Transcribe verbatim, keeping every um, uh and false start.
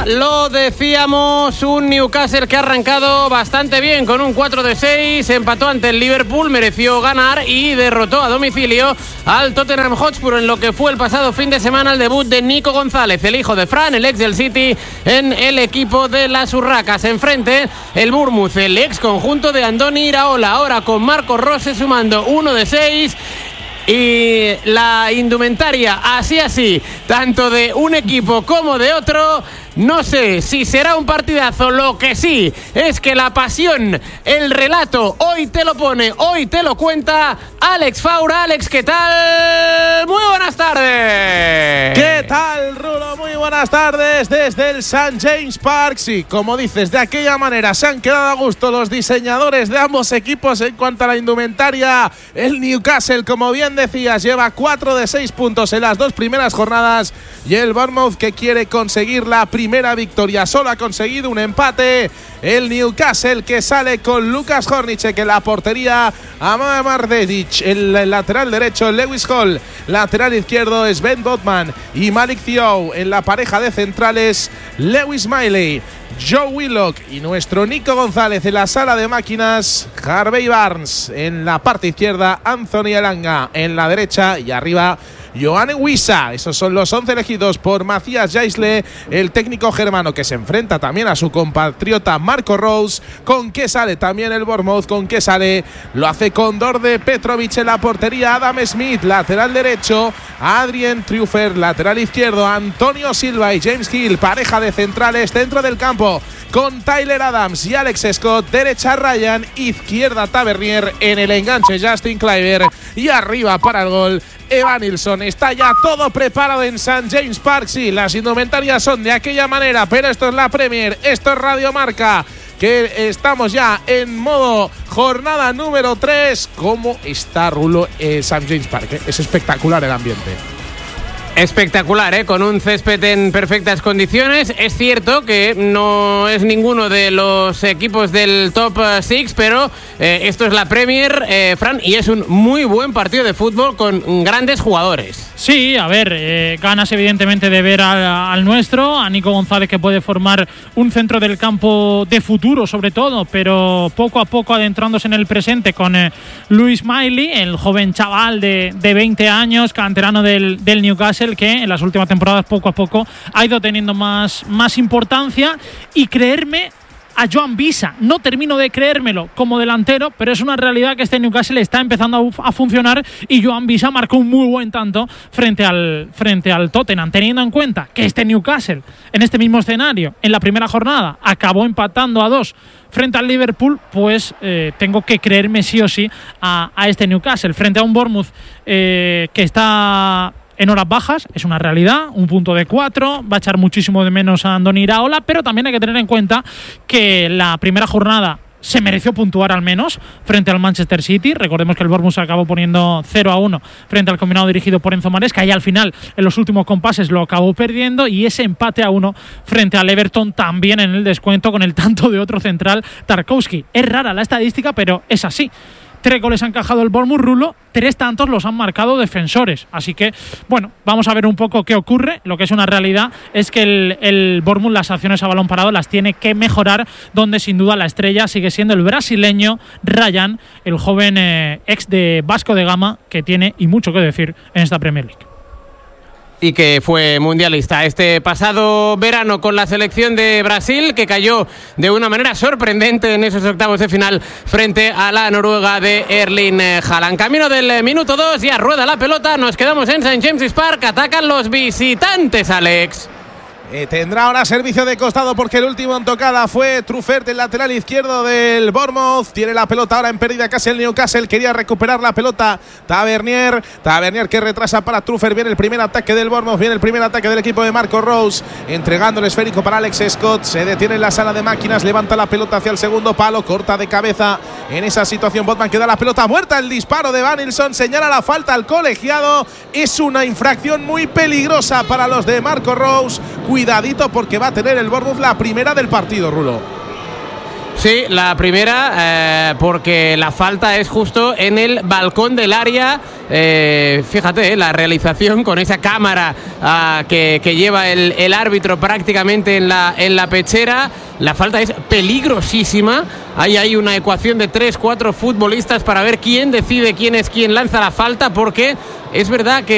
lo decíamos, un Newcastle que ha arrancado bastante bien con un cuatro de seis, empató ante el Liverpool, mereció ganar y derrotó a domicilio al Tottenham Hotspur en lo que fue el pasado fin de semana el debut de Nico González, el hijo de Fran, el ex del City, en el equipo de las Urracas. Enfrente el Bournemouth, el ex conjunto de Andoni Iraola, ahora con Marco Rose sumando uno de seis. Y la indumentaria así así, tanto de un equipo como de otro. No sé si será un partidazo, lo que sí es que la pasión, el relato, hoy te lo pone, hoy te lo cuenta Alex Faura. Alex, ¿qué tal? Muy buenas tardes. ¿Qué tal, Rulo? Muy buenas tardes desde el Saint James Park. Sí, como dices, de aquella manera se han quedado a gusto los diseñadores de ambos equipos en cuanto a la indumentaria. El Newcastle, como bien decías, lleva cuatro de seis puntos en las dos primeras jornadas y el Bournemouth, que quiere conseguir la primera Primera victoria, solo ha conseguido un empate. El Newcastle, que sale con Lucas Hornicek en la portería, Amad Mardedic en el lateral derecho, Lewis Hall lateral izquierdo, Sven Botman y Malik Thiaw en la pareja de centrales, Lewis Miley, Joe Willock y nuestro Nico González en la sala de máquinas, Harvey Barnes en la parte izquierda, Anthony Elanga en la derecha y arriba Johan Wissa. Esos son los once elegidos por Matías Jaisle, el técnico germano, que se enfrenta también a su compatriota Marco Rose. ¿Con qué sale también el Bournemouth? ¿Con qué sale? Lo hace con Đorđe Petrovic en la portería, Adam Smith lateral derecho, Adrien Trufer lateral izquierdo, Antonio Silva y James Hill, pareja de centrales dentro del campo, con Tyler Adams y Alex Scott, derecha Ryan, izquierda Tavernier, en el enganche Justin Kluivert y arriba para el gol Evan Nilsson. Está ya todo preparado en Saint James Park. Sí, las indumentarias son de aquella manera, pero esto es la Premier, esto es Radio Marca, que estamos ya en modo jornada número tres. ¿Cómo está, Rulo, eh, Saint James Park? Eh? Es espectacular el ambiente. Espectacular, ¿eh? Con un césped en perfectas condiciones. Es cierto que no es ninguno de los equipos del top seis, pero eh, esto es la Premier, eh, Fran, y es un muy buen partido de fútbol con grandes jugadores. Sí, a ver, eh, ganas evidentemente de ver al, al nuestro, a Nico González, que puede formar un centro del campo de futuro sobre todo, pero poco a poco adentrándose en el presente con eh, Lewis Miley, el joven chaval de, de veinte años, canterano del, del Newcastle, que en las últimas temporadas poco a poco ha ido teniendo más, más importancia. Y creerme a Joan Wissa, no termino de creérmelo como delantero, pero es una realidad que este Newcastle está empezando a, a funcionar, y Joan Wissa marcó un muy buen tanto frente al, frente al Tottenham, teniendo en cuenta que este Newcastle en este mismo escenario en la primera jornada acabó empatando a dos frente al Liverpool. Pues eh, tengo que creerme sí o sí a, a este Newcastle frente a un Bournemouth eh, que está en horas bajas, es una realidad, un punto de cuatro, va a echar muchísimo de menos a Andoni Iraola, pero también hay que tener en cuenta que la primera jornada se mereció puntuar al menos frente al Manchester City. Recordemos que el Bournemouth se acabó poniendo cero a uno frente al combinado dirigido por Enzo Maresca, y al final en los últimos compases lo acabó perdiendo, y ese empate a uno frente al Everton también en el descuento con el tanto de otro central, Tarkowski. Es rara la estadística, pero es así. Tres goles ha encajado el Bournemouth, Rulo, tres tantos los han marcado defensores. Así que, bueno, vamos a ver un poco qué ocurre. Lo que es una realidad es que el, el Bournemouth las acciones a balón parado las tiene que mejorar, donde sin duda la estrella sigue siendo el brasileño Ryan, el joven eh, ex de Vasco de Gama, que tiene y mucho que decir en esta Premier League. Y que fue mundialista este pasado verano con la selección de Brasil, que cayó de una manera sorprendente en esos octavos de final frente a la Noruega de Erling Haaland. Camino del minuto dos, ya rueda la pelota, nos quedamos en Saint James's Park, atacan los visitantes, Alex. Eh, tendrá ahora servicio de costado, porque el último en tocada fue Truffert, el lateral izquierdo del Bournemouth. Tiene la pelota ahora en pérdida casi el Newcastle, quería recuperar la pelota Tavernier, Tavernier que retrasa para Truffert. Viene el primer ataque del Bournemouth, viene el primer ataque del equipo de Marco Rose, entregando el esférico para Alex Scott. Se detiene en la sala de máquinas, levanta la pelota hacia el segundo palo, corta de cabeza en esa situación Botman, que da la pelota muerta. El disparo de Evan Nilsson señala la falta al colegiado. Es una infracción muy peligrosa para los de Marco Rose. Cuidadito, porque va a tener el Bournemouth la primera del partido, Rulo. Sí, la primera, eh, porque la falta es justo en el balcón del área. Eh, fíjate, eh, la realización con esa cámara uh, que, que lleva el, el árbitro prácticamente en la, en la pechera. La falta es peligrosísima. Hay ahí una ecuación de tres, cuatro futbolistas para ver quién decide quién es quien lanza la falta, porque es verdad que